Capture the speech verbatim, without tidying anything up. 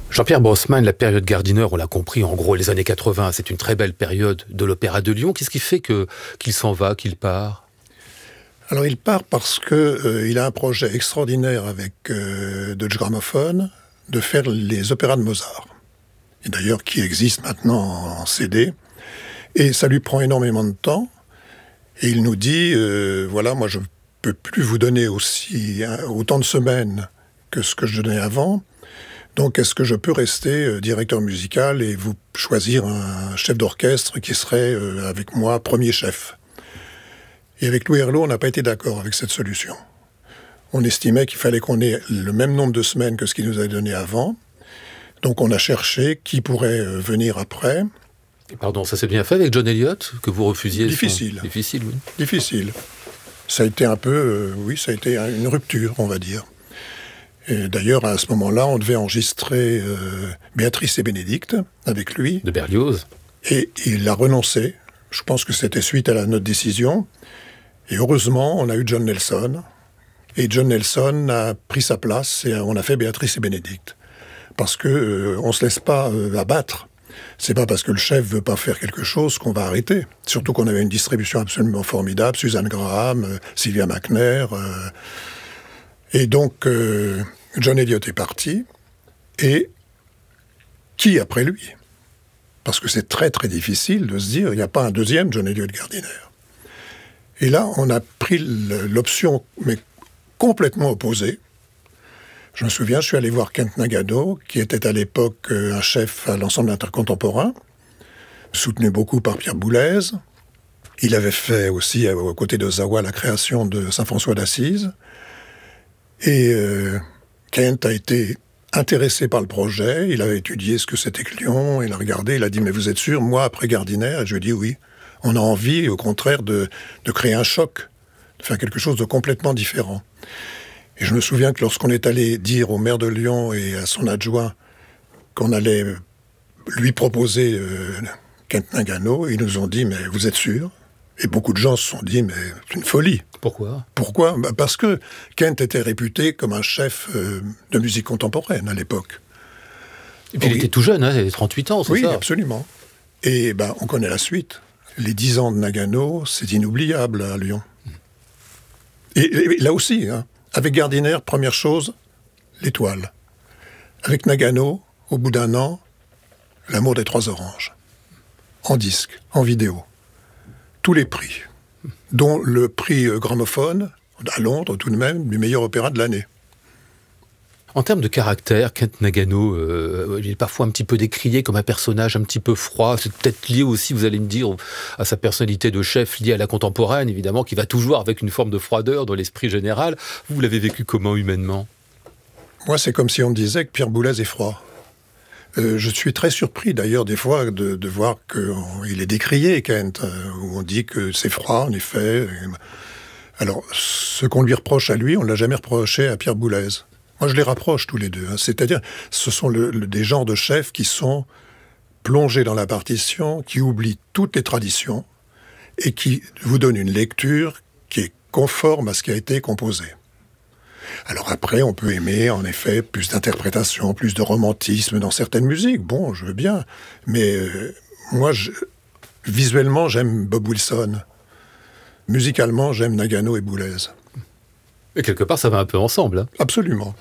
Jean-Pierre Brossman, la période Gardiner, on l'a compris, en gros, les années quatre-vingts, c'est une très belle période de l'Opéra de Lyon. Qu'est-ce qui fait que, qu'il s'en va, qu'il part ? Alors il part parce que euh, il a un projet extraordinaire avec euh, Deutsche Grammophon de faire les opéras de Mozart. Et d'ailleurs, qui existent maintenant en C D. Et ça lui prend énormément de temps. Et il nous dit, euh, voilà, moi je ne peux plus vous donner aussi hein, autant de semaines que ce que je donnais avant. Donc, est-ce que je peux rester euh, directeur musical et vous choisir un chef d'orchestre qui serait, euh, avec moi, premier chef ? Et avec Louis Herlaut, on n'a pas été d'accord avec cette solution. On estimait qu'il fallait qu'on ait le même nombre de semaines que ce qu'il nous avait donné avant. Donc, on a cherché qui pourrait euh, venir après. Pardon, ça s'est bien fait avec John Elliott, que vous refusiez ? Difficile. Son... Difficile, oui. Difficile. Ça a été un peu, euh, oui, ça a été une rupture, on va dire. Et d'ailleurs, à ce moment-là, on devait enregistrer euh, Béatrice et Bénédicte avec lui. De Berlioz. Et il a renoncé. Je pense que c'était suite à la, notre décision. Et heureusement, on a eu John Nelson. Et John Nelson a pris sa place et on a fait Béatrice et Bénédicte. Parce que euh, on se laisse pas euh, abattre. C'est pas parce que le chef veut pas faire quelque chose qu'on va arrêter. Surtout qu'on avait une distribution absolument formidable. Suzanne Graham, euh, Sylvia McNair... Euh, Et donc, euh, John Elliott est parti, et qui après lui ? Parce que c'est très très difficile de se dire, il n'y a pas un deuxième John Elliott Gardiner. Et là, on a pris l'option, mais complètement opposée. Je me souviens, je suis allé voir Kent Nagano, qui était à l'époque un chef à l'ensemble intercontemporain, soutenu beaucoup par Pierre Boulez. Il avait fait aussi, aux côtés d'Ozawa, la création de Saint-François d'Assise. Et euh, Kent a été intéressé par le projet, il a étudié ce que c'était que Lyon, il a regardé, il a dit « Mais vous êtes sûr, moi, après Gardiner ?» Et je lui ai dit « Oui, on a envie, au contraire, de, de créer un choc, de faire quelque chose de complètement différent. » Et je me souviens que lorsqu'on est allé dire au maire de Lyon et à son adjoint qu'on allait lui proposer euh, Kent Nagano, ils nous ont dit « Mais vous êtes sûr ?» Et beaucoup de gens se sont dit, mais c'est une folie. Pourquoi ? Pourquoi ? Bah parce que Kent était réputé comme un chef euh, de musique contemporaine à l'époque. Et puis Donc, il était tout jeune, hein, il avait trente-huit ans, c'est oui, ça ? Oui, absolument. Et bah, on connaît la suite. Les dix ans de Nagano, c'est inoubliable à Lyon. Et, et là aussi, hein, avec Gardiner, première chose, l'étoile. Avec Nagano, au bout d'un an, L'amour des trois oranges. En disque, en vidéo. Tous les prix, dont le prix Gramophone, à Londres tout de même, du meilleur opéra de l'année. En termes de caractère, Kent Nagano, euh, il est parfois un petit peu décrié comme un personnage un petit peu froid. C'est peut-être lié aussi, vous allez me dire, à sa personnalité de chef liée à la contemporaine, évidemment, qui va toujours avec une forme de froideur dans l'esprit général. Vous l'avez vécu comment humainement ? Moi, c'est comme si on me disait que Pierre Boulez est froid. Euh, je suis très surpris d'ailleurs des fois de, de voir qu'il est décrié, Kent, euh, où on dit que c'est froid, en effet. Alors, ce qu'on lui reproche à lui, on ne l'a jamais reproché à Pierre Boulez. Moi, je les rapproche tous les deux. Hein. C'est-à-dire, ce sont le, le, des genres de chefs qui sont plongés dans la partition, qui oublient toutes les traditions et qui vous donnent une lecture qui est conforme à ce qui a été composé. Alors après, on peut aimer, en effet, plus d'interprétation, plus de romantisme dans certaines musiques. Bon, je veux bien. Mais euh, moi, je, visuellement, j'aime Bob Wilson. Musicalement, j'aime Nagano et Boulez. Et quelque part, ça va un peu ensemble. Hein. Absolument.